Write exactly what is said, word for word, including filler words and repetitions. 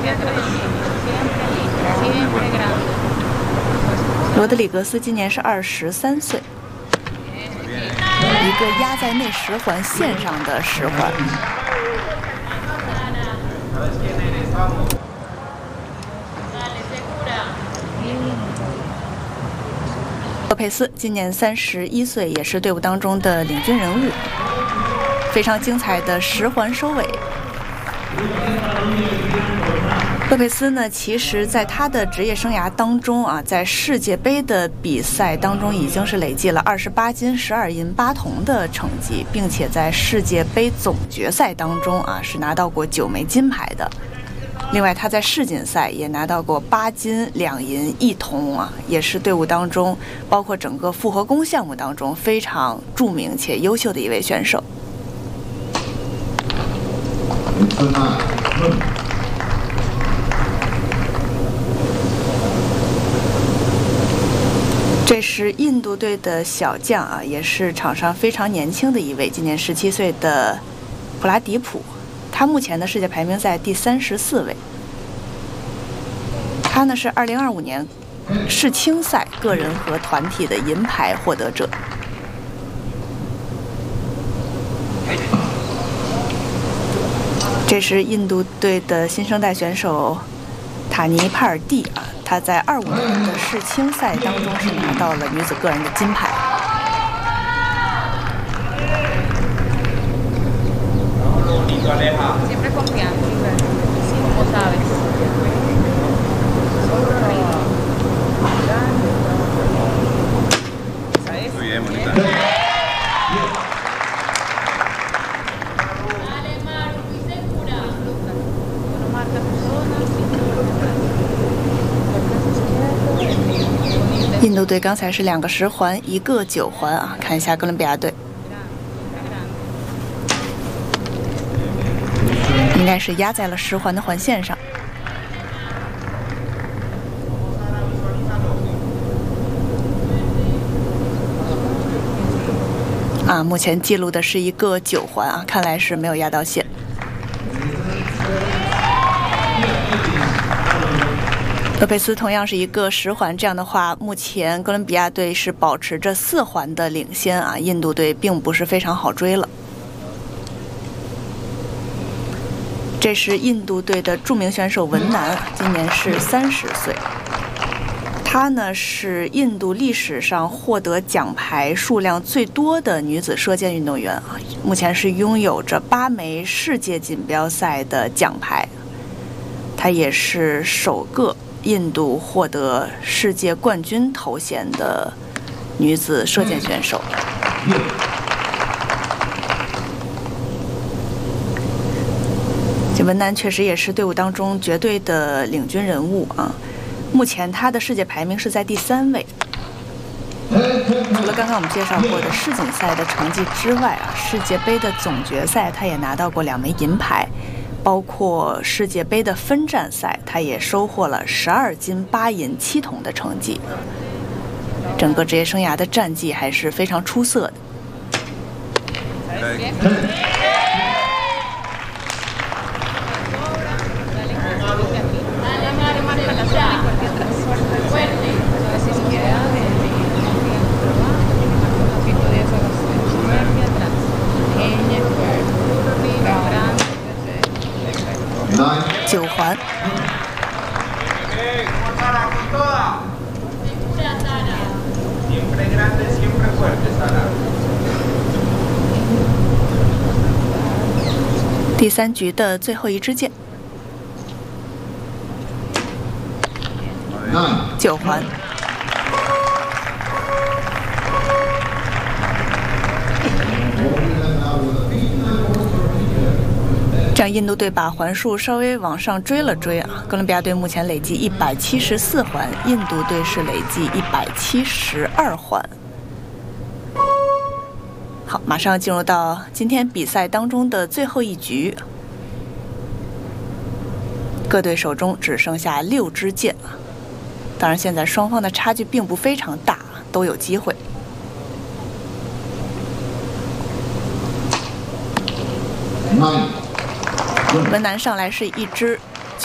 罗德里格斯今年是二十三岁，一个压在内十环线上的十环。洛佩斯今年三十一岁，也是队伍当中的领军人物，非常精彩的十环收尾。洛佩斯呢，其实在他的职业生涯当中啊，在世界杯的比赛当中已经是累计了二十八金、十二银、八铜的成绩，并且在世界杯总决赛当中啊是拿到过九枚金牌的。另外，他在世锦赛也拿到过八金、两银、一铜啊，也是队伍当中，包括整个复合弓项目当中非常著名且优秀的一位选手。这是印度队的小将啊，也是场上非常年轻的一位，今年十七岁的普拉迪普。他目前的世界排名在第三十四位。他呢是二零二五年世青赛个人和团体的银牌获得者。这是印度队的新生代选手塔尼帕尔蒂啊，他在二五年的世青赛当中是拿到了女子个人的金牌。 Siempre confiando, como sabes. Muy bien, bonita. 印度队刚才是两个十环，一个九环啊，看一下哥伦比亚队。应该是压在了十环的环线上。啊，目前记录的是一个九环啊，看来是没有压到线。洛佩斯同样是一个十环，这样的话，目前哥伦比亚队是保持着四环的领先啊，印度队并不是非常好追了。这是印度队的著名选手文南，今年是三十岁。她呢是印度历史上获得奖牌数量最多的女子射箭运动员啊，目前是拥有着八枚世界锦标赛的奖牌。她也是首个印度获得世界冠军头衔的女子射箭选手。这文南确实也是队伍当中绝对的领军人物啊！目前他的世界排名是在第三位。除了刚刚我们介绍过的世锦赛的成绩之外啊，世界杯的总决赛他也拿到过两枚银牌，包括世界杯的分站赛，他也收获了十二金、八银、七铜的成绩。整个职业生涯的战绩还是非常出色的。九环。第三局的最后一支箭。九环。这样印度队把环数稍微往上追了追啊，哥伦比亚队目前累计一百七十四环，印度队是累计一百七十二环。好，马上进入到今天比赛当中的最后一局，各队手中只剩下六支箭啊。当然，现在双方的差距并不非常大，都有机会。文南上来是一支